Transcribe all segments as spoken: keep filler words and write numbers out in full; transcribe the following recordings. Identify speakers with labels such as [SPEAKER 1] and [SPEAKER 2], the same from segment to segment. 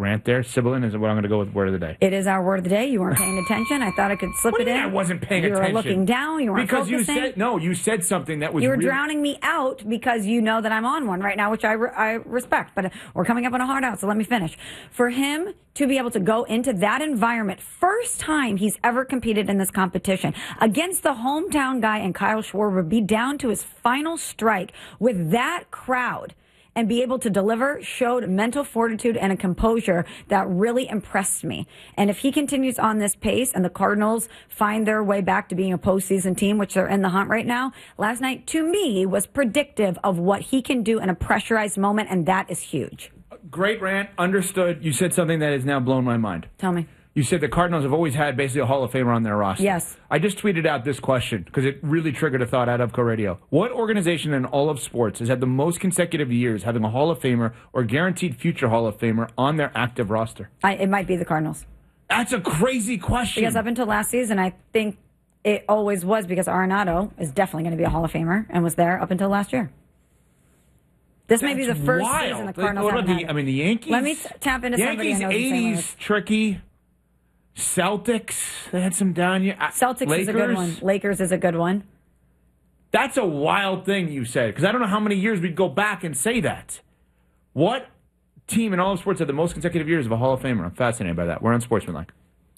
[SPEAKER 1] rant there. Sibilant is what I'm going to go with word of the day.
[SPEAKER 2] It is our word of the day. You weren't paying attention. I thought I could slip
[SPEAKER 1] what
[SPEAKER 2] it
[SPEAKER 1] do you
[SPEAKER 2] in.
[SPEAKER 1] mean I wasn't paying
[SPEAKER 2] you
[SPEAKER 1] attention.
[SPEAKER 2] You were looking down. You weren't
[SPEAKER 1] because
[SPEAKER 2] focusing.
[SPEAKER 1] you said no. You said something that was.
[SPEAKER 2] You were
[SPEAKER 1] really...
[SPEAKER 2] drowning me out because you know that I'm on one right now, which I re- I respect. But we're coming up on a hard out, so let me finish. For him to be able to go into that environment, first time he's ever competed in this competition against the hometown guy and Kyle Schwarber, be down to his final strike with that crowd and be able to deliver, showed mental fortitude and a composure that really impressed me. And if he continues on this pace and the Cardinals find their way back to being a postseason team, which they're in the hunt right now, last night to me was predictive of what he can do in a pressurized moment, and that is huge.
[SPEAKER 1] Great rant, understood. You said something that has now blown my mind.
[SPEAKER 2] Tell me.
[SPEAKER 1] You said the Cardinals have always had basically a Hall of Famer on their roster.
[SPEAKER 2] Yes.
[SPEAKER 1] I just tweeted out this question because it really triggered a thought out of Co-Radio. What organization in all of sports has had the most consecutive years having a Hall of Famer or guaranteed future Hall of Famer on their active roster?
[SPEAKER 2] I, it might be the Cardinals.
[SPEAKER 1] That's a crazy question.
[SPEAKER 2] Because up until last season, I think it always was because Arenado is definitely going to be a Hall of Famer and was there up until last year. This
[SPEAKER 1] That's
[SPEAKER 2] may be the first
[SPEAKER 1] wild.
[SPEAKER 2] season the Cardinals
[SPEAKER 1] what
[SPEAKER 2] haven't
[SPEAKER 1] about
[SPEAKER 2] had
[SPEAKER 1] the,
[SPEAKER 2] it.
[SPEAKER 1] I mean, the Yankees.
[SPEAKER 2] Let me t- tap into somebody
[SPEAKER 1] Yankees
[SPEAKER 2] I know the same
[SPEAKER 1] eighties
[SPEAKER 2] with.
[SPEAKER 1] tricky. Celtics, they had some down year.
[SPEAKER 2] Celtics
[SPEAKER 1] Lakers.
[SPEAKER 2] is a good one. Lakers is a good one.
[SPEAKER 1] That's a wild thing you said, because I don't know how many years we'd go back and say that. What team in all of sports had the most consecutive years of a Hall of Famer? I'm fascinated by that. We're on Sportsmanlike.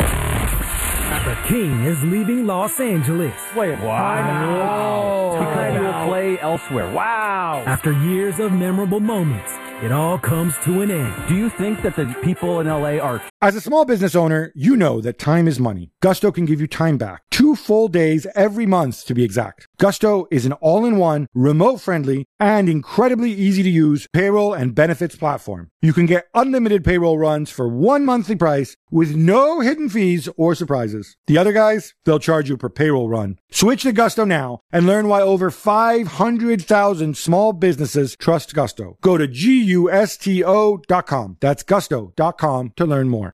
[SPEAKER 3] The King is leaving Los Angeles.
[SPEAKER 4] Wait, wow. Because he will play elsewhere. Wow.
[SPEAKER 3] After years of memorable moments, it all comes to an end.
[SPEAKER 4] Do you think that the people in L A are...
[SPEAKER 5] As a small business owner, you know that time is money. Gusto can give you time back. Two full days every month, to be exact. Gusto is an all-in-one, remote-friendly, and incredibly easy-to-use payroll and benefits platform. You can get unlimited payroll runs for one monthly price with no hidden fees or surprises. The other guys, they'll charge you per payroll run. Switch to Gusto now and learn why over five hundred thousand small businesses trust Gusto. Go to G U S T O dot com. That's gusto dot com to learn more.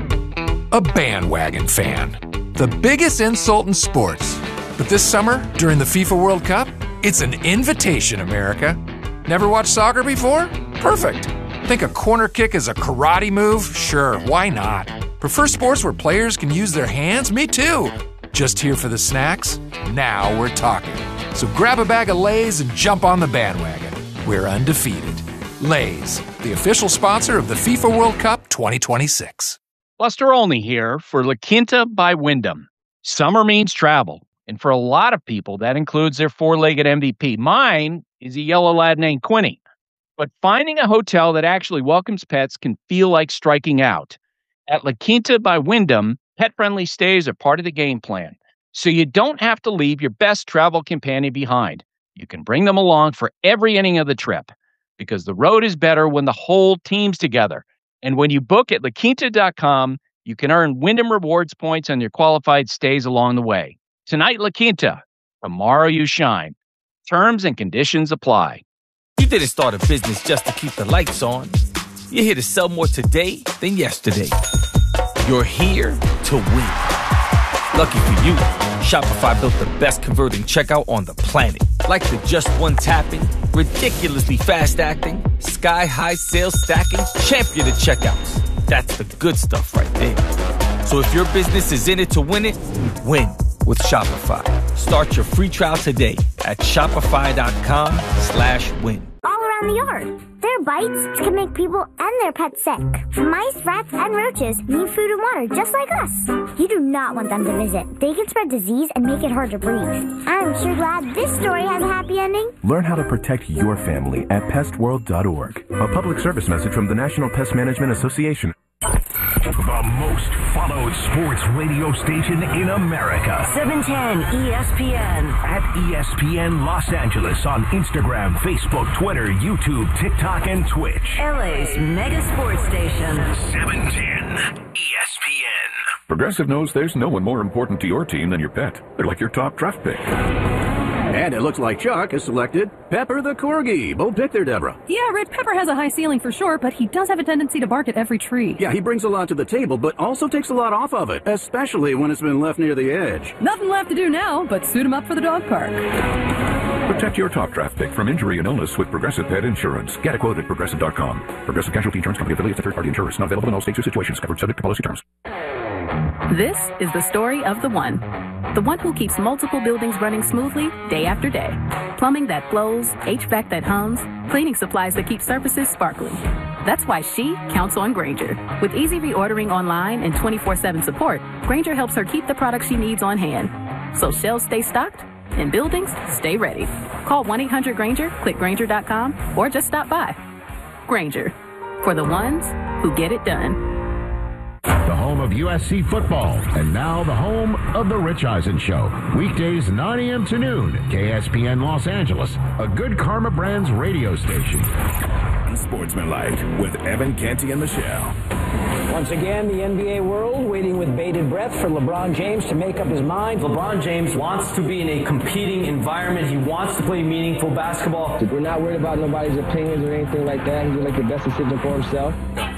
[SPEAKER 6] A bandwagon fan. The biggest insult in sports. But this summer, during the FIFA World Cup, it's an invitation, America. Never watched soccer before? Perfect. Think a corner kick is a karate move? Sure, why not? Prefer sports where players can use their hands? Me too. Just here for the snacks? Now we're talking. So grab a bag of Lay's and jump on the bandwagon. We're undefeated. Lay's, the official sponsor of the FIFA World Cup twenty twenty-six.
[SPEAKER 7] Buster Olney here for La Quinta by Wyndham. Summer means travel, and for a lot of people, that includes their four-legged M V P. Mine is a yellow lad named Quinny. But finding a hotel that actually welcomes pets can feel like striking out. At La Quinta by Wyndham, pet-friendly stays are part of the game plan, so you don't have to leave your best travel companion behind. You can bring them along for every inning of the trip, because the road is better when the whole team's together. And when you book at la quinta dot com, you can earn Wyndham Rewards points on your qualified stays along the way. Tonight, La Quinta. Tomorrow, you shine. Terms and conditions apply.
[SPEAKER 8] You didn't start a business just to keep the lights on. You're here to sell more today than yesterday. You're here to win. Lucky for you, Shopify built the best converting checkout on the planet. Like the just one tapping, ridiculously fast acting, sky-high sales stacking, champion of checkouts. That's the good stuff right there. So if your business is in it to win it, win with Shopify. Start your free trial today at shopify.com slash win.
[SPEAKER 9] All around the yard. Their bites can make people and their pets sick. Mice, rats, and roaches need food and water just like us. You do not want them to visit. They can spread disease and make it hard to breathe. I'm sure glad this story has a happy ending.
[SPEAKER 10] Learn how to protect your family at pest world dot org. A public service message from the National Pest Management Association.
[SPEAKER 11] The most followed sports radio station in America.
[SPEAKER 12] seven ten E S P N.
[SPEAKER 11] At E S P N Los Angeles on Instagram, Facebook, Twitter, YouTube, TikTok, and Twitch.
[SPEAKER 12] L A's mega sports station.
[SPEAKER 11] seven ten E S P N.
[SPEAKER 13] Progressive knows there's no one more important to your team than your pet. They're like your top draft pick.
[SPEAKER 14] And it looks like Chuck has selected Pepper the Corgi. Bold pick there, Deborah.
[SPEAKER 15] Yeah, Red Pepper has a high ceiling for sure, but he does have a tendency to bark at every tree.
[SPEAKER 14] Yeah, he brings a lot to the table, but also takes a lot off of it, especially when it's been left near the edge.
[SPEAKER 15] Nothing left to do now but suit him up for the dog park.
[SPEAKER 13] Protect your top draft pick from injury and illness with Progressive Pet Insurance. Get a quote at progressive dot com. Progressive Casualty Insurance Company affiliates of third-party insurers. Not available in all states or situations. Covered subject to policy terms.
[SPEAKER 16] This is the story of the one. The one who keeps multiple buildings running smoothly day after day. Plumbing that flows, H V A C that hums, cleaning supplies that keep surfaces sparkling. That's why she counts on Grainger. With easy reordering online and twenty-four seven support, Grainger helps her keep the products she needs on hand. So shelves stay stocked and buildings stay ready. Call one eight hundred Grainger, click Grainger dot com, or just stop by. Grainger, for the ones who get it done.
[SPEAKER 11] The home of U S C football, and now the home of The Rich Eisen Show. Weekdays nine a.m. to noon, K S P N Los Angeles, a Good Karma Brands radio station.
[SPEAKER 17] Unsportsmanlike with Evan Canty and Michelle.
[SPEAKER 18] Once again, the N B A world waiting with bated breath for LeBron James to make up his mind.
[SPEAKER 19] LeBron James wants to be in a competing environment. He wants to play meaningful basketball.
[SPEAKER 20] We're not worried about nobody's opinions or anything like that. He's like the best decision for himself.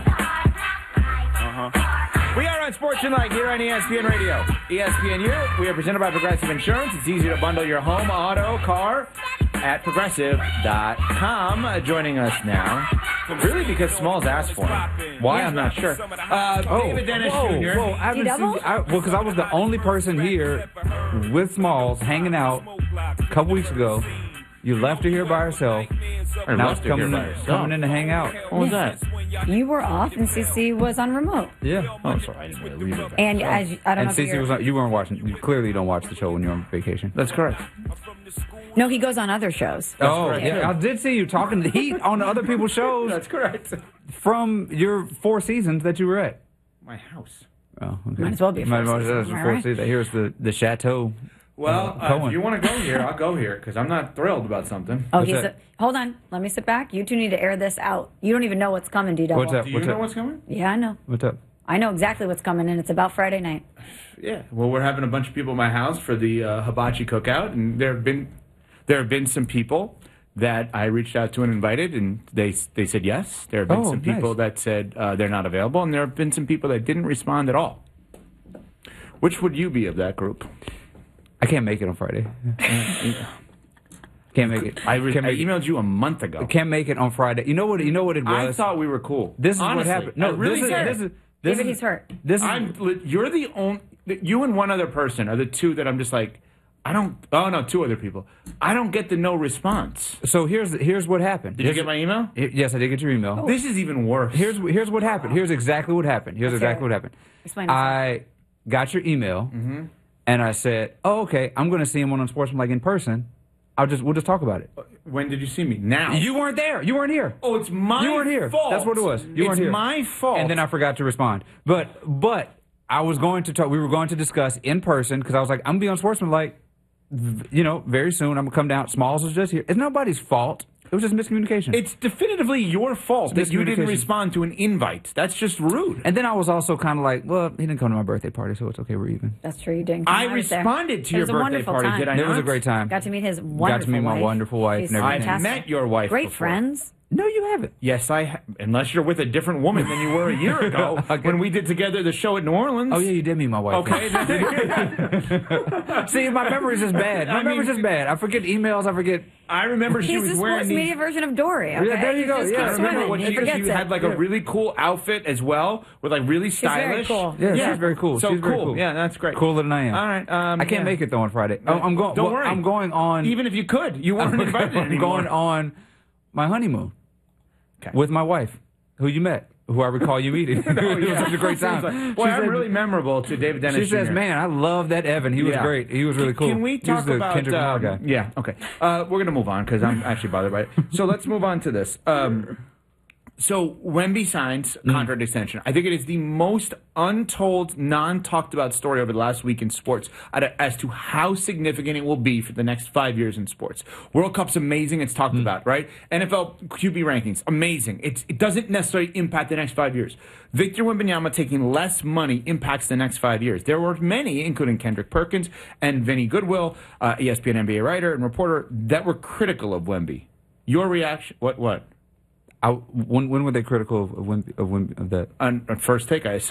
[SPEAKER 1] We are on Sportsmanlike here on E S P N Radio. E S P N U, we are presented by Progressive Insurance. It's easy to bundle your home, auto, car at progressive dot com. Uh, joining us now, really because Smalls asked for him. Why, I'm not sure. Uh,
[SPEAKER 21] oh,
[SPEAKER 1] David Dennis
[SPEAKER 21] whoa,
[SPEAKER 1] Junior
[SPEAKER 21] Whoa, I haven't seen, I, well, because I was the only person here with Smalls hanging out a couple weeks ago. You left her here by herself.
[SPEAKER 1] I
[SPEAKER 21] now
[SPEAKER 1] left her
[SPEAKER 21] coming,
[SPEAKER 1] here by
[SPEAKER 21] in,
[SPEAKER 1] herself.
[SPEAKER 21] coming in to hang out.
[SPEAKER 1] What was that?
[SPEAKER 2] You were off, and Cece was on remote.
[SPEAKER 21] Yeah.
[SPEAKER 1] Oh, sorry. I didn't really read it.
[SPEAKER 2] And as I don't
[SPEAKER 21] and
[SPEAKER 2] know if
[SPEAKER 21] Cece
[SPEAKER 2] you're-
[SPEAKER 21] was not, you weren't watching. You clearly don't watch the show when you're on vacation.
[SPEAKER 1] That's correct.
[SPEAKER 2] No, he goes on other shows.
[SPEAKER 21] Oh, yeah. I did see you talking to Heat on other people's shows.
[SPEAKER 1] That's correct.
[SPEAKER 21] From your four seasons that you were at.
[SPEAKER 1] My house.
[SPEAKER 21] Oh, okay.
[SPEAKER 2] Might as well be a
[SPEAKER 21] Might
[SPEAKER 2] four
[SPEAKER 21] as well
[SPEAKER 2] seasons,
[SPEAKER 21] be a
[SPEAKER 2] am I
[SPEAKER 21] four
[SPEAKER 2] right?
[SPEAKER 21] seasons. Here's the, the Chateau.
[SPEAKER 1] Well,
[SPEAKER 21] uh,
[SPEAKER 1] uh,
[SPEAKER 21] Cohen.
[SPEAKER 1] if you want to go here, I'll go here because I'm not thrilled about something.
[SPEAKER 2] Oh, he's a, hold on. Let me sit back. You two need to air this out. You don't even know what's coming, D Double.
[SPEAKER 21] What's up?
[SPEAKER 1] Do you
[SPEAKER 21] What's
[SPEAKER 1] know
[SPEAKER 21] up?
[SPEAKER 1] what's coming?
[SPEAKER 2] Yeah, I know.
[SPEAKER 21] What's up?
[SPEAKER 2] I know exactly what's coming, and it's about Friday night.
[SPEAKER 1] Yeah. Well, we're having a bunch of people at my house for the uh, hibachi cookout, and there have been there have been some people that I reached out to and invited, and they they said yes. There have been
[SPEAKER 21] Oh,
[SPEAKER 1] some people
[SPEAKER 21] nice.
[SPEAKER 1] that said uh, they're not available, and there have been some people that didn't respond at all. Which would you be of that group?
[SPEAKER 21] I can't make it on Friday. Can't make it.
[SPEAKER 1] I, re-
[SPEAKER 21] Can't
[SPEAKER 1] I
[SPEAKER 21] make it.
[SPEAKER 1] emailed you a month ago.
[SPEAKER 21] Can't make it on Friday. You know what? You know what it was.
[SPEAKER 1] I thought we were cool.
[SPEAKER 21] This is
[SPEAKER 1] Honestly,
[SPEAKER 21] what happened. No,
[SPEAKER 1] I really
[SPEAKER 21] this is,
[SPEAKER 1] did.
[SPEAKER 21] this is this
[SPEAKER 2] David,
[SPEAKER 21] is
[SPEAKER 2] he's hurt.
[SPEAKER 21] This is
[SPEAKER 1] I'm. li- You're the only. You and one other person are the two that I'm just like. I don't. Oh no, two other people. I don't get the no response.
[SPEAKER 21] so. Here's here's what happened.
[SPEAKER 1] Did
[SPEAKER 21] Here's-
[SPEAKER 1] you get my email?
[SPEAKER 21] H- Yes, I did get your email.
[SPEAKER 1] This is even worse.
[SPEAKER 21] Here's here's what happened. Here's exactly what happened. Here's
[SPEAKER 2] Let's
[SPEAKER 21] exactly
[SPEAKER 2] hear
[SPEAKER 21] what
[SPEAKER 2] it.
[SPEAKER 21] happened.
[SPEAKER 2] Explain yourself.
[SPEAKER 21] I got your email,
[SPEAKER 1] Mm-hmm.
[SPEAKER 21] and I said, "Oh, okay. I'm going to see him on Unsportsmanlike in person. I'll just we'll just talk about it."
[SPEAKER 1] When did you see me? Now.
[SPEAKER 21] You weren't there. You weren't here.
[SPEAKER 1] Oh, it's my
[SPEAKER 21] You weren't here.
[SPEAKER 1] fault.
[SPEAKER 21] That's what it was. You
[SPEAKER 1] it's
[SPEAKER 21] weren't here.
[SPEAKER 1] my fault.
[SPEAKER 21] And then I forgot to respond. But but I was going to talk. We were going to discuss in person because I was like, I'm gonna be on Sportsmanlike, v- you know, very soon. I'm gonna come down. Smalls was just here. It's nobody's fault. It was just miscommunication.
[SPEAKER 1] It's definitively your fault
[SPEAKER 21] It's
[SPEAKER 1] that you didn't
[SPEAKER 21] miscommunication.
[SPEAKER 1] respond to an invite. That's just rude.
[SPEAKER 21] and then I was also kind of like, well, he didn't come to my birthday party, so it's okay. We're even.
[SPEAKER 2] That's true. You didn't.
[SPEAKER 1] I
[SPEAKER 2] was there.
[SPEAKER 1] responded to
[SPEAKER 2] It
[SPEAKER 1] your
[SPEAKER 2] was a
[SPEAKER 1] birthday
[SPEAKER 2] wonderful
[SPEAKER 1] party,
[SPEAKER 2] time.
[SPEAKER 1] did I
[SPEAKER 21] It was a
[SPEAKER 1] not?
[SPEAKER 21] great time.
[SPEAKER 2] Got to meet his wonderful
[SPEAKER 21] Got to meet my
[SPEAKER 2] wife.
[SPEAKER 21] wonderful wife
[SPEAKER 2] She's
[SPEAKER 21] and everything.
[SPEAKER 1] I've
[SPEAKER 2] fantastic.
[SPEAKER 1] met your wife
[SPEAKER 2] Great
[SPEAKER 1] before.
[SPEAKER 2] friends.
[SPEAKER 21] No, you haven't.
[SPEAKER 1] Yes, I. Ha- unless you're with a different woman than you were a year ago
[SPEAKER 21] Okay.
[SPEAKER 1] when we did together the show at New Orleans.
[SPEAKER 21] Oh yeah, you did meet my wife.
[SPEAKER 1] Okay.
[SPEAKER 21] See, my memory's just bad. My
[SPEAKER 1] I mean-
[SPEAKER 21] memory's just bad. I forget emails. I forget.
[SPEAKER 1] I remember she
[SPEAKER 2] He's
[SPEAKER 1] was
[SPEAKER 2] the
[SPEAKER 1] wearing
[SPEAKER 2] sports
[SPEAKER 1] these.
[SPEAKER 2] media version of Dory. Okay?
[SPEAKER 21] Yeah, there you
[SPEAKER 2] He
[SPEAKER 21] go.
[SPEAKER 2] just
[SPEAKER 21] Yeah,
[SPEAKER 2] keeps
[SPEAKER 21] I remember
[SPEAKER 2] swimming.
[SPEAKER 1] when
[SPEAKER 2] He
[SPEAKER 1] she,
[SPEAKER 2] forgets
[SPEAKER 1] she
[SPEAKER 2] it.
[SPEAKER 1] had like a really cool outfit as well, with like really
[SPEAKER 2] She's very
[SPEAKER 1] stylish.
[SPEAKER 2] cool.
[SPEAKER 21] Yeah,
[SPEAKER 2] Yeah.
[SPEAKER 21] she's very cool.
[SPEAKER 1] So
[SPEAKER 21] she's very
[SPEAKER 1] cool.
[SPEAKER 21] cool.
[SPEAKER 1] Yeah, that's great.
[SPEAKER 21] Cooler than I am.
[SPEAKER 1] All right. Um,
[SPEAKER 21] I can't
[SPEAKER 1] yeah.
[SPEAKER 21] make it though on Friday. Oh, I'm going.
[SPEAKER 1] Don't
[SPEAKER 21] well,
[SPEAKER 1] worry.
[SPEAKER 21] I'm going on.
[SPEAKER 1] Even if you could, you weren't
[SPEAKER 21] I'm
[SPEAKER 1] invited
[SPEAKER 21] going,
[SPEAKER 1] anymore.
[SPEAKER 21] going on my honeymoon
[SPEAKER 1] Okay.
[SPEAKER 21] with my wife, who you met, who I recall you meeting.
[SPEAKER 1] Oh,
[SPEAKER 21] It was
[SPEAKER 1] yeah.
[SPEAKER 21] such a great time.
[SPEAKER 1] Well,
[SPEAKER 21] She
[SPEAKER 1] I'm
[SPEAKER 21] said-
[SPEAKER 1] really memorable to David Dennis.
[SPEAKER 21] She says,
[SPEAKER 1] Junior
[SPEAKER 21] "Man, I love that Evan. He was
[SPEAKER 1] Yeah.
[SPEAKER 21] great. He was really cool."
[SPEAKER 1] Can we
[SPEAKER 21] He was
[SPEAKER 1] talk
[SPEAKER 21] the
[SPEAKER 1] about?
[SPEAKER 21] Kendrick Lamar
[SPEAKER 1] um,
[SPEAKER 21] guy.
[SPEAKER 1] Yeah. Okay. Uh, we're gonna move on because I'm actually bothered by it. So let's move on to this. Um, so Wemby signs
[SPEAKER 21] Mm.
[SPEAKER 1] contract extension. I think it is the most untold, non-talked about story over the last week in sports as to how significant it will be for the next five years in sports. World Cup's amazing. It's talked
[SPEAKER 21] Mm.
[SPEAKER 1] about, right? N F L Q B rankings, amazing. It's, it doesn't necessarily impact the next five years. Victor Wembanyama taking less money impacts the next five years. There were many, including Kendrick Perkins and Vinny Goodwill, uh, E S P N N B A writer and reporter, that were critical of Wemby. Your reaction? What? What?
[SPEAKER 21] I, when when were they critical of of, Wemby, of, Wemby, of that?
[SPEAKER 1] On, on first take, I assume.
[SPEAKER 21] Oh.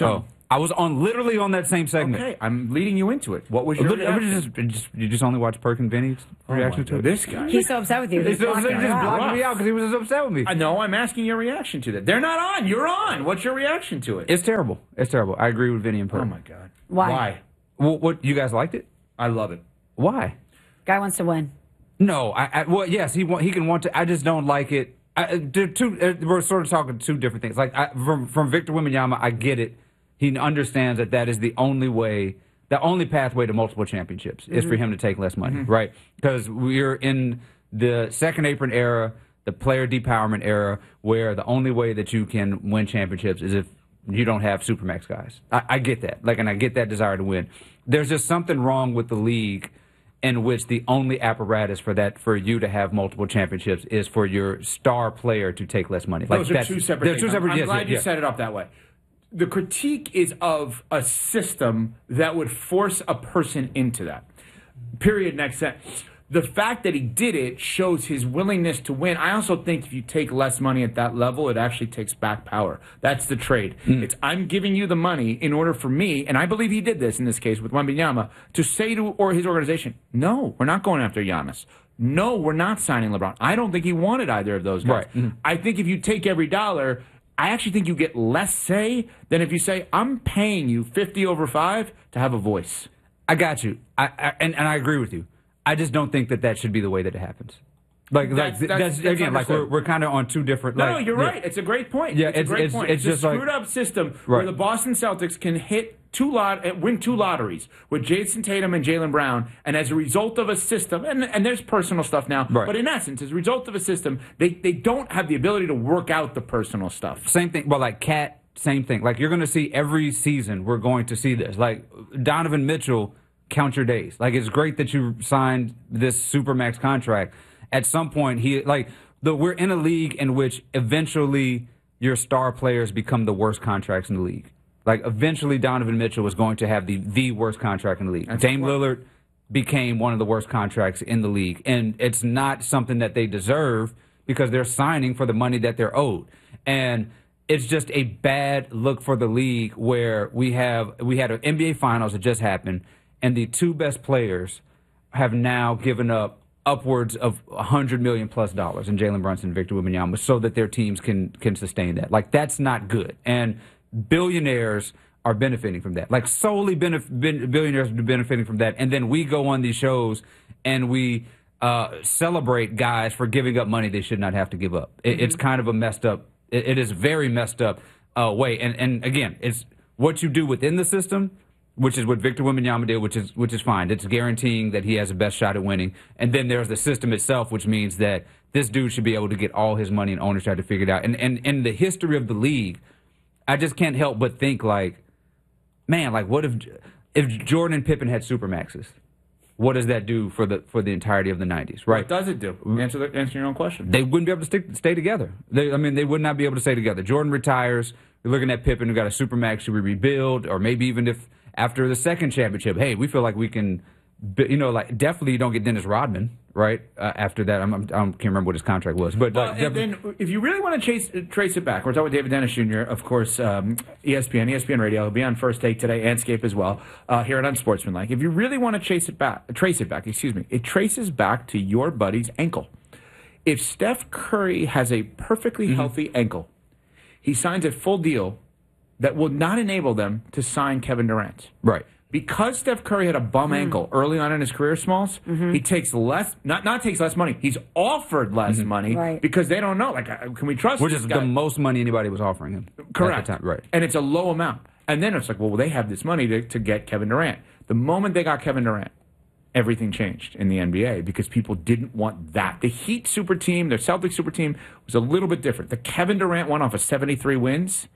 [SPEAKER 21] I was on literally on that same segment.
[SPEAKER 1] Okay, I'm leading you into it. What was your
[SPEAKER 21] Literally,
[SPEAKER 1] reaction?
[SPEAKER 21] just, just, you just only watch Perk and Vinny's reaction to it?
[SPEAKER 1] This guy.
[SPEAKER 2] He's so upset with you.
[SPEAKER 21] He's so upset,
[SPEAKER 2] blocking
[SPEAKER 21] he just
[SPEAKER 2] you out.
[SPEAKER 21] blocked me out because he was so upset with me.
[SPEAKER 1] I know. I'm asking your reaction to that. They're not on. You're on. What's your reaction to it?
[SPEAKER 21] It's terrible. It's terrible. I agree with Vinny and Perk.
[SPEAKER 1] Oh my god.
[SPEAKER 2] Why?
[SPEAKER 1] Why?
[SPEAKER 21] Well, what you guys liked it?
[SPEAKER 1] I love it.
[SPEAKER 21] Why?
[SPEAKER 2] Guy wants to win.
[SPEAKER 21] No, I, I well, yes, he want, he can want to. I just don't like it. I, they're two. Uh, we're sort of talking two different things. Like I, from from Victor Wembanyama, I get it. He understands that that is the only way, the only pathway to multiple championships mm-hmm. is for him to take less money, mm-hmm. right? Because we're in the second apron era, the player depowerment era, where the only way that you can win championships is if you don't have supermax guys. I, I get that, like, and I get that desire to win. There's just something wrong with the league in which the only apparatus for that, for you to have multiple championships, is for your star player to take less money.
[SPEAKER 1] Those
[SPEAKER 21] like
[SPEAKER 1] are two separate things.
[SPEAKER 21] Two separate,
[SPEAKER 1] I'm
[SPEAKER 21] yes,
[SPEAKER 1] glad
[SPEAKER 21] yes,
[SPEAKER 1] you
[SPEAKER 21] yes.
[SPEAKER 1] set it up that way. The critique is of a system that would force a person into that. Period. Next sentence. The fact that he did it shows his willingness to win. I also think if you take less money at that level, it actually takes back power. That's the trade. Mm. It's I'm giving you the money in order for me, and I believe he did this in this case with Wembanyama, to say to or his organization, no, we're not going after Giannis. No, we're not signing LeBron. I don't think he wanted either of those guys.
[SPEAKER 21] Right. Mm.
[SPEAKER 1] I think if you take every dollar, I actually think you get less say than if you say, I'm paying you fifty over five to have a voice.
[SPEAKER 21] I got you. I, I and, and I agree with you. I just don't think that that should be the way that it happens. Like,
[SPEAKER 1] That's-
[SPEAKER 21] like
[SPEAKER 1] that's-
[SPEAKER 21] that's,
[SPEAKER 1] that's
[SPEAKER 21] again, like
[SPEAKER 1] understood.
[SPEAKER 21] we're, we're kind of on two different.
[SPEAKER 1] No,
[SPEAKER 21] like,
[SPEAKER 1] no, you're
[SPEAKER 21] yeah.
[SPEAKER 1] right. It's a great point.
[SPEAKER 21] Yeah,
[SPEAKER 1] it's,
[SPEAKER 21] it's-
[SPEAKER 1] a great
[SPEAKER 21] it's-
[SPEAKER 1] point.
[SPEAKER 21] it's
[SPEAKER 1] It's,
[SPEAKER 21] just
[SPEAKER 1] a
[SPEAKER 21] like-
[SPEAKER 1] screwed up system where
[SPEAKER 21] Right.
[SPEAKER 1] the Boston Celtics can hit two lot, uh, win two lotteries with Jason Tatum and Jaylen Brown, and as a result of a system, and, and there's personal stuff now,
[SPEAKER 21] Right.
[SPEAKER 1] but in essence, as a result of a system, they, they don't have the ability to work out the personal stuff.
[SPEAKER 21] Same thing. Well, like Cat, same thing. Like you're going to see every season. We're going to see this. Like Donovan Mitchell, count your days. Like it's great that you signed this supermax contract. At some point, he like the we're in a league in which eventually your star players become the worst contracts in the league. Like eventually, Donovan Mitchell was going to have the the worst contract in the league.
[SPEAKER 1] That's
[SPEAKER 21] Dame
[SPEAKER 1] important.
[SPEAKER 21] Lillard became one of the worst contracts in the league, and it's not something that they deserve because they're signing for the money that they're owed. And it's just a bad look for the league where we have we had an N B A Finals that just happened, and the two best players have now given up upwards of one hundred million plus dollars in Jalen Brunson and Victor Wembanyama so that their teams can can sustain that. Like, that's not good. And billionaires are benefiting from that. Like, solely benef- ben- billionaires are benefiting from that. And then we go on these shows and we uh, celebrate guys for giving up money they should not have to give up. It,
[SPEAKER 1] Mm-hmm.
[SPEAKER 21] It's kind of a messed up, it, it is very messed up uh, way. And, and again, it's what you do within the system, which is what Victor Wembanyama did, which is which is fine. It's guaranteeing that he has the best shot at winning. And then there's the system itself, which means that this dude should be able to get all his money, and owners try to figure it out. And and in the history of the league, I just can't help but think, like, man, like what if if Jordan and Pippen had supermaxes? What does that do for the for the entirety of the nineties? Right?
[SPEAKER 1] What does it do? Answer the, answer your own question.
[SPEAKER 21] They wouldn't be able to stick, stay together. They, I mean, they would not be able to stay together. Jordan retires. You're looking at Pippen, who got a supermax. Should we rebuild? Or maybe even if after the second championship, hey, we feel like we can, you know, like definitely you don't get Dennis Rodman, right? Uh, after that, I'm, I'm, I can't remember what his contract was, but
[SPEAKER 1] Well,
[SPEAKER 21] uh,
[SPEAKER 1] and then if you really want to chase, trace it back, we're talking with David Dennis Junior, of course, um, E S P N, E S P N Radio. He'll be on First Take today, Anscape as well, uh, here at Unsportsmanlike. If you really want to chase it back, trace it back, excuse me, it traces back to your buddy's ankle. If Steph Curry has a perfectly
[SPEAKER 21] Mm-hmm.
[SPEAKER 1] healthy ankle, he signs a full deal that will not enable them to sign Kevin Durant.
[SPEAKER 21] Right.
[SPEAKER 1] Because Steph Curry had a bum
[SPEAKER 21] Mm.
[SPEAKER 1] ankle early on in his career, Smalls,
[SPEAKER 21] Mm-hmm.
[SPEAKER 1] he takes less, not not takes less money. He's offered less money
[SPEAKER 21] Right.
[SPEAKER 1] because they don't know. Like, uh, can we trust
[SPEAKER 21] which
[SPEAKER 1] this
[SPEAKER 21] is
[SPEAKER 1] guy?
[SPEAKER 21] the most money anybody was offering him.
[SPEAKER 1] Correct.
[SPEAKER 21] At the time. Right.
[SPEAKER 1] And it's a low amount. And then it's like, well, they have this money to, to get Kevin Durant. The moment they got Kevin Durant, everything changed in the N B A because people didn't want that. The Heat super team, their Celtics super team, was a little bit different. The Kevin Durant one off of seventy-three wins,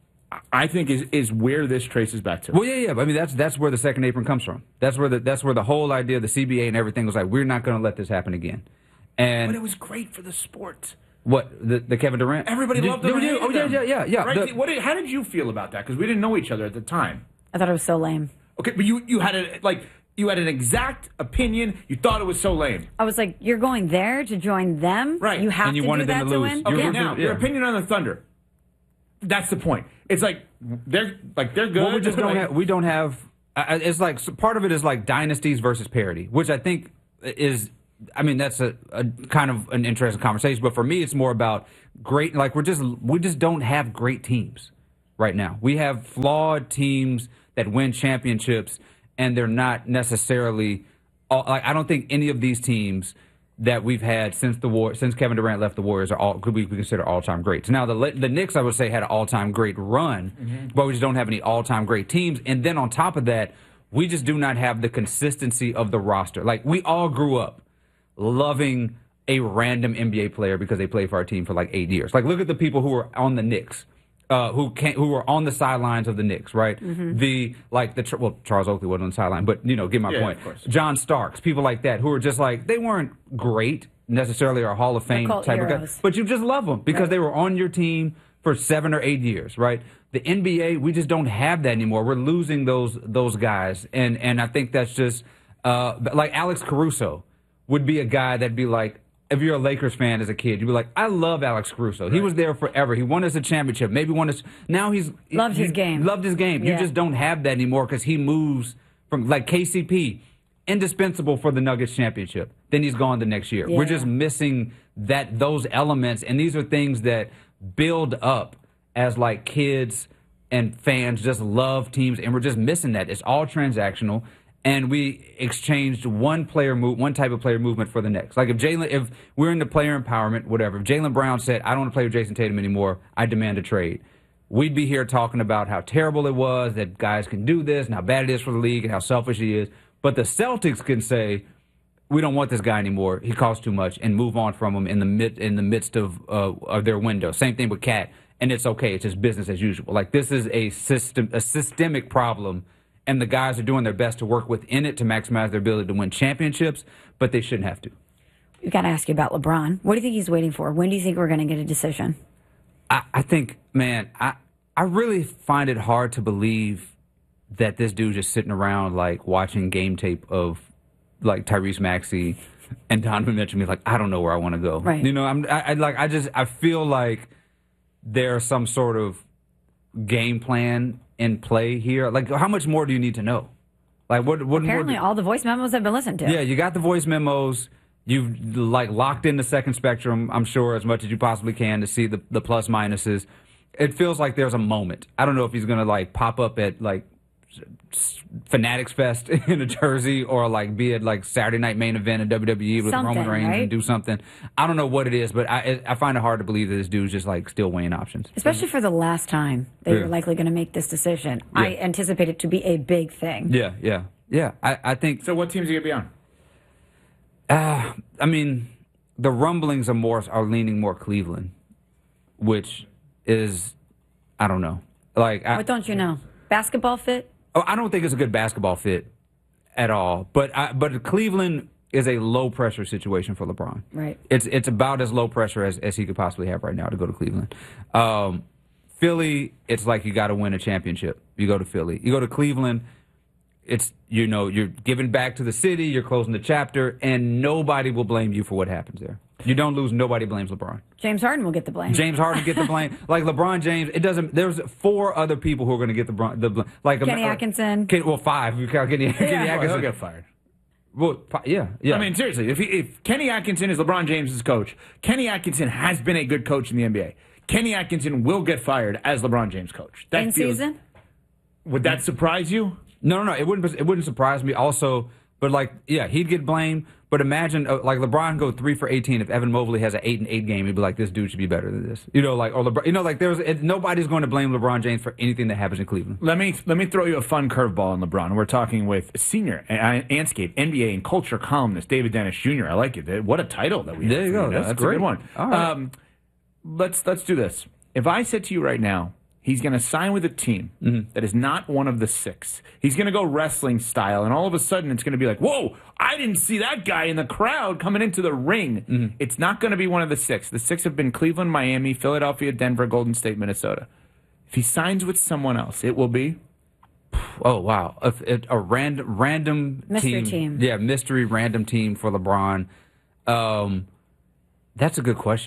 [SPEAKER 1] I think is is where this traces back to.
[SPEAKER 21] Well, yeah, yeah. I mean, that's that's where the second apron comes from. That's where the that's where the whole idea of the C B A and everything was like, we're not going to let this happen again. And
[SPEAKER 1] But it was great for the sport.
[SPEAKER 21] what the the Kevin Durant?
[SPEAKER 1] Everybody
[SPEAKER 21] Did-
[SPEAKER 1] loved them.
[SPEAKER 21] did-
[SPEAKER 1] and
[SPEAKER 21] Oh
[SPEAKER 1] hated
[SPEAKER 21] yeah,
[SPEAKER 1] them.
[SPEAKER 21] yeah, yeah, yeah.
[SPEAKER 1] Right?
[SPEAKER 21] The-
[SPEAKER 1] what did, how did you feel about that? Because we didn't know each other at the time.
[SPEAKER 2] I thought it was so lame.
[SPEAKER 1] Okay, but you you had a like you had an exact opinion. You thought it was so lame.
[SPEAKER 2] I was like, you're going there to join them?
[SPEAKER 1] Right.
[SPEAKER 2] You have
[SPEAKER 1] And you
[SPEAKER 2] to
[SPEAKER 1] wanted
[SPEAKER 2] do
[SPEAKER 1] them
[SPEAKER 2] that
[SPEAKER 1] to
[SPEAKER 2] to
[SPEAKER 1] lose.
[SPEAKER 2] win?
[SPEAKER 1] Okay,
[SPEAKER 2] Yeah.
[SPEAKER 1] now your opinion on the Thunder. That's the point. It's like they're like they're good.
[SPEAKER 21] Well, we just don't
[SPEAKER 1] like,
[SPEAKER 21] have. We don't have. Uh, it's like so part of it is like dynasties versus parity, which I think is. I mean, that's a, a kind of an interesting conversation. But for me, it's more about great. Like we're just we just don't have great teams right now. We have flawed teams that win championships, and they're not necessarily. All, like I don't think any of these teams that we've had since the war, since Kevin Durant left the Warriors, are all could we consider all-time greats. Now the the Knicks, I would say, had an all-time great run, mm-hmm. but we just don't have any all-time great teams. And then on top of that, we just do not have the consistency of the roster. Like we all grew up loving a random N B A player because they played for our team for like eight years. Like look at the people who were on the Knicks. Uh, who came, who were on the sidelines of the Knicks, right? Mm-hmm. The like the well Charles Oakley wasn't on the sideline, but you know, get my
[SPEAKER 1] yeah,
[SPEAKER 21] point. John Starks, people like that, who were just like they weren't great necessarily or Hall of Fame type heroes. Of guys, but you just love them because right. they were on your team for seven or eight years, right? The N B A, we just don't have that anymore. We're losing those those guys, and and I think that's just uh, like Alex Caruso would be a guy that'd be like. If you're a Lakers fan as a kid, you'd be like, I love Alex Caruso. Right. He was there forever. He won us a championship. Maybe won us. Now he's.
[SPEAKER 2] Loved
[SPEAKER 21] he,
[SPEAKER 2] his game.
[SPEAKER 21] Loved his game. Yeah. You just don't have that anymore because he moves from, like K C P, indispensable for the Nuggets championship. Then he's gone the next year. Yeah. We're just missing that those elements. And these are things that build up as like kids and fans just love teams. And we're just missing that. It's all transactional. And we exchanged one player move, one type of player movement for the next. Like if Jalen, if we're into player empowerment, whatever. If Jaylen Brown said, "I don't want to play with Jason Tatum anymore. I demand a trade," we'd be here talking about how terrible it was that guys can do this and how bad it is for the league and how selfish he is. But the Celtics can say, "We don't want this guy anymore. He costs too much," and move on from him in the mid in the midst of uh, of their window. Same thing with Cat, and it's okay. It's just business as usual. Like this is a system, a systemic problem. And the guys are doing their best to work within it to maximize their ability to win championships, but they shouldn't have to.
[SPEAKER 2] We've got to ask you about LeBron. What do you think he's waiting for? When do you think we're going to get a decision?
[SPEAKER 21] I, I think, man, I I really find it hard to believe that this dude just sitting around like watching game tape of like Tyrese Maxey and Donovan Mitchell. Me like, I don't know where I want to go.
[SPEAKER 2] Right.
[SPEAKER 21] You know, I'm I, I like I just I feel like there's some sort of game plan in play here. Like, how much more do you need to know? Like, what? what
[SPEAKER 2] Apparently,
[SPEAKER 21] more do,
[SPEAKER 2] all the voice memos have been listened to.
[SPEAKER 21] Yeah, you got the voice memos. You've like locked in the second spectrum, I'm sure, as much as you possibly can to see the the plus minuses. It feels like there's a moment. I don't know if he's gonna like pop up at like Fanatics Fest in a jersey or like be at like Saturday Night Main Event in W W E with
[SPEAKER 2] something,
[SPEAKER 21] Roman Reigns
[SPEAKER 2] right?
[SPEAKER 21] and do something. I don't know what it is, but I I find it hard to believe that this dude's just like still weighing options.
[SPEAKER 2] Especially for the last time that
[SPEAKER 21] Yeah.
[SPEAKER 2] you're likely going to make this decision.
[SPEAKER 21] Yeah.
[SPEAKER 2] I anticipate it to be a big thing.
[SPEAKER 21] Yeah, yeah, yeah. I, I think.
[SPEAKER 1] So, what teams are you gonna be on?
[SPEAKER 21] Uh, I mean, the rumblings are more are leaning more Cleveland, which is I don't know. Like, I,
[SPEAKER 2] What don't you know? Basketball fit?
[SPEAKER 21] Oh, I don't think it's a good basketball fit at all. But I, but Cleveland is a low pressure situation for LeBron.
[SPEAKER 2] Right.
[SPEAKER 21] It's it's about as low pressure as, as he could possibly have right now to go to Cleveland. Um, Philly, it's like you got to win a championship. You go to Philly. You go to Cleveland. It's, you know, you're giving back to the city. You're closing the chapter, and nobody will blame you for what happens there. You don't lose. Nobody blames LeBron.
[SPEAKER 2] James Harden will get the blame.
[SPEAKER 21] James Harden get the blame. Like LeBron James, it doesn't. There's four other people who are going to get the blame. The blame. Like
[SPEAKER 2] Kenny
[SPEAKER 21] uh,
[SPEAKER 2] Atkinson.
[SPEAKER 21] Ken, well, five. You count Kenny, Kenny
[SPEAKER 1] Yeah,
[SPEAKER 21] Atkinson.
[SPEAKER 1] he'll get fired.
[SPEAKER 21] Well, fi- yeah, yeah.
[SPEAKER 1] I mean, seriously, if, he, if Kenny Atkinson is LeBron James' coach, Kenny Atkinson has been a good coach in the N B A. Kenny Atkinson will get fired as LeBron James' coach. That
[SPEAKER 2] In
[SPEAKER 1] feels,
[SPEAKER 2] season?
[SPEAKER 1] Would that surprise you?
[SPEAKER 21] No, no, no. It wouldn't. It wouldn't surprise me. Also, but like, yeah, he'd get blamed. But imagine, uh, like LeBron go three for eighteen. If Evan Mobley has an eight and eight game, he'd be like, this dude should be better than this. You know, like or LeBron. You know, like there's it, nobody's going to blame LeBron James for anything that happens in Cleveland.
[SPEAKER 1] Let me let me throw you a fun curveball on LeBron. We're talking with senior Anscape N B A and culture columnist David Dennis Junior I like it. What a title that we have.
[SPEAKER 21] There you go.
[SPEAKER 1] That's,
[SPEAKER 21] That's
[SPEAKER 1] a
[SPEAKER 21] great.
[SPEAKER 1] good one.
[SPEAKER 21] All right.
[SPEAKER 1] Um, let's let's do this. If I said to you right now, he's going to sign with a team
[SPEAKER 21] Mm-hmm.
[SPEAKER 1] that is not one of the six. He's going to go wrestling style, and all of a sudden it's going to be like, whoa, I didn't see that guy in the crowd coming into the ring.
[SPEAKER 21] Mm-hmm.
[SPEAKER 1] It's not going to be one of the six. The six have been Cleveland, Miami, Philadelphia, Denver, Golden State, Minnesota. If he signs with someone else, it will be?
[SPEAKER 21] Oh, wow. A, a, a random, random
[SPEAKER 2] Mystery
[SPEAKER 21] team.
[SPEAKER 2] team.
[SPEAKER 21] Yeah, mystery random team for LeBron. Um, that's a good question.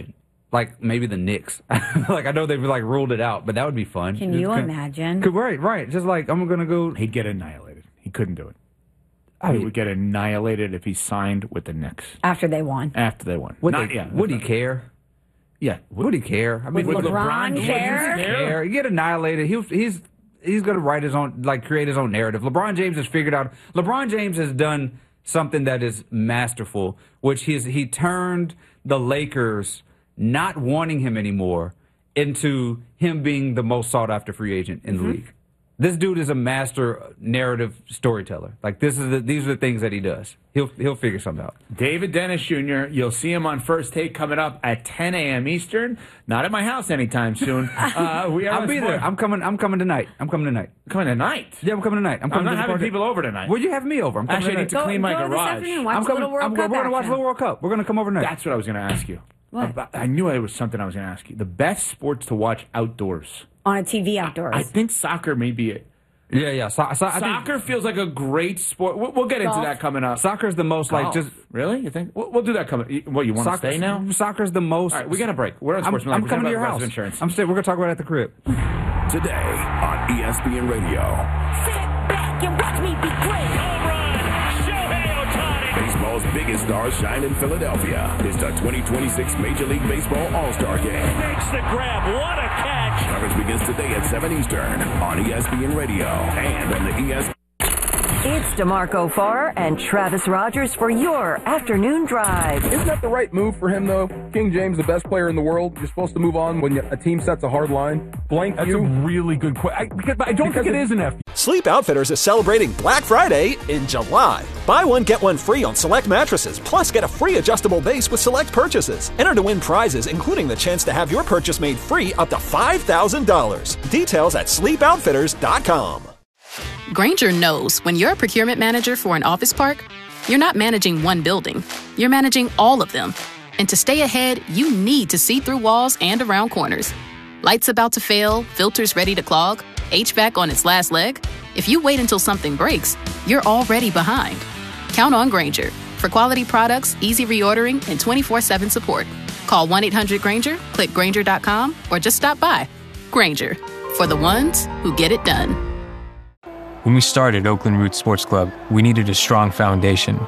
[SPEAKER 21] Like maybe the Knicks. Like I know they've like ruled it out, but that would be fun.
[SPEAKER 2] Can
[SPEAKER 21] Just
[SPEAKER 2] you
[SPEAKER 21] kinda-
[SPEAKER 2] imagine?
[SPEAKER 21] Could, right, right. Just like I'm gonna go.
[SPEAKER 1] He'd get annihilated. He couldn't do it.
[SPEAKER 21] I
[SPEAKER 1] he
[SPEAKER 21] mean-
[SPEAKER 1] would get annihilated if he signed with the Knicks
[SPEAKER 2] After they won.
[SPEAKER 1] after they won.
[SPEAKER 21] Would,
[SPEAKER 1] Not
[SPEAKER 21] they,
[SPEAKER 1] yet.
[SPEAKER 21] would he care?
[SPEAKER 1] Yeah.
[SPEAKER 21] Would he care? I mean,
[SPEAKER 2] Would
[SPEAKER 21] would
[SPEAKER 2] LeBron care?
[SPEAKER 21] care? He get annihilated. He'll, he's he's gonna write his own, like create his own narrative. LeBron James has figured out. LeBron James has done something that is masterful, which he he turned the Lakers not wanting him anymore into him being the most sought after free agent in
[SPEAKER 2] Mm-hmm.
[SPEAKER 21] the league. This dude is a master narrative storyteller. Like this is the, these are the things that he does. He'll he'll figure something out.
[SPEAKER 1] David Dennis Junior You'll see him on First Take coming up at ten a.m. Eastern. Not at my house anytime soon. Uh, we are
[SPEAKER 21] I'll
[SPEAKER 1] on
[SPEAKER 21] be
[SPEAKER 1] Sport-
[SPEAKER 21] there. I'm coming. I'm coming tonight. I'm coming tonight.
[SPEAKER 1] Coming tonight?
[SPEAKER 21] Yeah, I'm coming tonight. I'm
[SPEAKER 1] I'm
[SPEAKER 21] coming
[SPEAKER 1] not
[SPEAKER 21] to the
[SPEAKER 1] having
[SPEAKER 21] party.
[SPEAKER 1] people over tonight.
[SPEAKER 21] Well, you have me over. I'm coming
[SPEAKER 1] Actually, I need
[SPEAKER 21] tonight.
[SPEAKER 1] to clean my
[SPEAKER 2] go this
[SPEAKER 1] garage.
[SPEAKER 2] afternoon. Watch
[SPEAKER 21] I'm
[SPEAKER 2] the
[SPEAKER 21] coming.
[SPEAKER 2] little World
[SPEAKER 21] I'm,
[SPEAKER 2] Cup
[SPEAKER 21] we're going to watch
[SPEAKER 2] action.
[SPEAKER 21] the World Cup. We're going to come over tonight.
[SPEAKER 1] That's what I was going to ask you.
[SPEAKER 2] What?
[SPEAKER 1] I knew there was something I was going to ask you. The best sports to watch outdoors.
[SPEAKER 2] On a T V outdoors.
[SPEAKER 1] I think soccer may be it.
[SPEAKER 21] Yeah, yeah. So, so, I think
[SPEAKER 1] Soccer feels like a great sport. We'll, we'll get into
[SPEAKER 2] Golf.
[SPEAKER 1] that coming up.
[SPEAKER 21] soccer's the most like
[SPEAKER 1] Golf.
[SPEAKER 21] just.
[SPEAKER 1] Really? You think? We'll, we'll do that coming. What, you want to
[SPEAKER 21] Soccer,
[SPEAKER 1] stay now?
[SPEAKER 21] Soccer's the most.
[SPEAKER 1] All right, we got a break. We're on
[SPEAKER 21] I'm,
[SPEAKER 1] Sportsman
[SPEAKER 21] I'm
[SPEAKER 1] Live,
[SPEAKER 21] coming to
[SPEAKER 1] presented
[SPEAKER 21] your
[SPEAKER 1] by
[SPEAKER 21] house.
[SPEAKER 1] Progressive Insurance.
[SPEAKER 21] I'm staying. We're going to talk about it at the crib.
[SPEAKER 17] Today on E S P N Radio.
[SPEAKER 12] Sit back and watch me be great. Home run. Shohei Ohtani.
[SPEAKER 17] Baseball's biggest stars shine in Philadelphia. It's the twenty twenty-six Major League Baseball All-Star Game.
[SPEAKER 12] Makes the grab. What a catch.
[SPEAKER 17] Coverage begins today at seven Eastern on E S P N Radio and on the E S P N.
[SPEAKER 12] It's DeMarco Farr and Travis Rogers for your afternoon drive.
[SPEAKER 3] Isn't that the right move for him, though? King James, the best player in the world. You're supposed to move on when a team sets a hard line. Blank
[SPEAKER 22] That's
[SPEAKER 3] you.
[SPEAKER 22] a really good question. But I don't
[SPEAKER 3] Because
[SPEAKER 22] think it
[SPEAKER 3] it-
[SPEAKER 22] is an F.
[SPEAKER 23] Sleep Outfitters is celebrating Black Friday in July. Buy one, get one free on select mattresses, plus get a free adjustable base with select purchases. Enter to win prizes, including the chance to have your purchase made free up to five thousand dollars. Details at sleep outfitters dot com.
[SPEAKER 16] Grainger knows when you're a procurement manager for an office park, you're not managing one building, you're managing all of them. And to stay ahead, you need to see through walls and around corners. Lights about to fail, filters ready to clog, H V A C on its last leg. If you wait until something breaks, you're already behind. Count on Grainger for quality products, easy reordering, and twenty-four seven support. Call one eight hundred Grainger, click Grainger dot com, or just stop by. Grainger, for the ones who get it done.
[SPEAKER 24] When we started Oakland Roots Sports Club, we needed a strong foundation.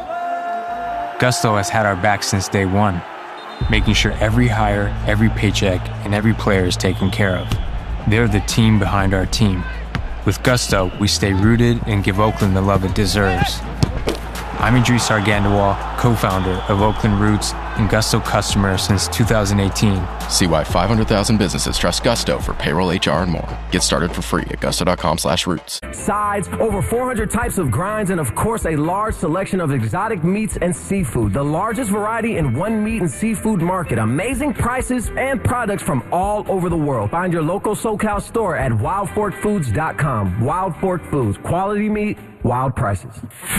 [SPEAKER 24] Gusto has had our back since day one, making sure every hire, every paycheck, and every player is taken care of. They're the team behind our team. With Gusto, we stay rooted and give Oakland the love it deserves. I'm Idris Argandawal, co-founder of Oakland Roots and Gusto customer since two thousand eighteen.
[SPEAKER 25] See why five hundred thousand businesses trust Gusto for payroll, H R, and more. Get started for free at gusto dot com slash roots.
[SPEAKER 26] Sides, over four hundred types of grinds, and of course a large selection of exotic meats and seafood. The largest variety in one meat and seafood market. Amazing prices and products from all over the world. Find your local SoCal store at wild fork foods dot com. Wild Fork Foods. Quality meat, wild prices.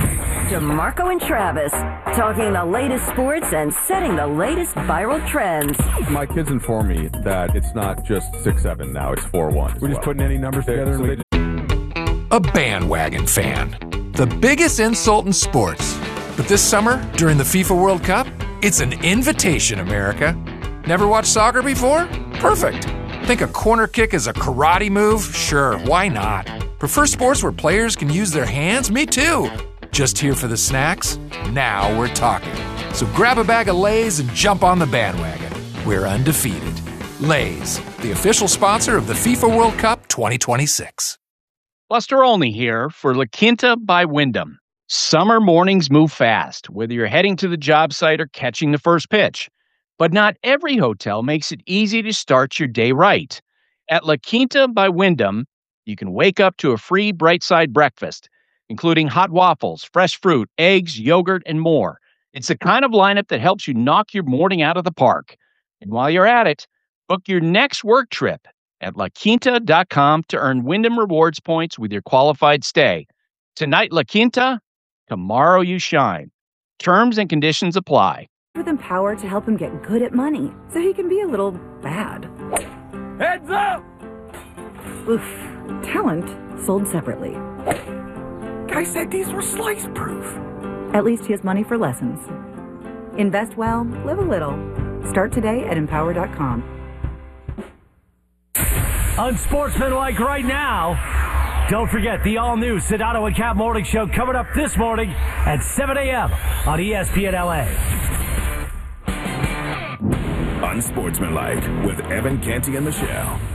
[SPEAKER 12] DeMarco and Travis, talking the latest sports and setting the latest viral trends.
[SPEAKER 3] My kids inform me that it's not just six seven now, it's four one. We're just putting any numbers together. And they
[SPEAKER 6] A bandwagon fan. The biggest insult in sports. But this summer, during the FIFA World Cup, it's an invitation, America. Never watched soccer before? Perfect. Think a corner kick is a karate move? Sure, why not? Prefer sports where players can use their hands? Me too. Just here for the snacks? Now we're talking. So grab a bag of Lay's and jump on the bandwagon. We're undefeated. Lay's, the official sponsor of the FIFA World Cup twenty twenty-six.
[SPEAKER 7] Buster Olney here for La Quinta by Wyndham. Summer mornings move fast, whether you're heading to the job site or catching the first pitch. But not every hotel makes it easy to start your day right. At La Quinta by Wyndham, you can wake up to a free Bright Side breakfast, including hot waffles, fresh fruit, eggs, yogurt, and more. It's the kind of lineup that helps you knock your morning out of the park. And while you're at it, book your next work trip at la quinta dot com to earn Wyndham Rewards points with your qualified stay. Tonight, La Quinta, tomorrow you shine. Terms and conditions apply.
[SPEAKER 27] With him power to help him get good at money, so he can be a little bad.
[SPEAKER 12] Heads up!
[SPEAKER 27] Oof. Talent sold separately.
[SPEAKER 12] Guy said these were slice proof.
[SPEAKER 27] At least he has money for lessons. Invest well, live a little. Start today at empower dot com.
[SPEAKER 4] Unsportsmanlike right now. Don't forget the all-new Sedano and Cap Morning Show coming up this morning at seven a.m. on E S P N L A.
[SPEAKER 17] Unsportsmanlike with Evan Canty and Michelle.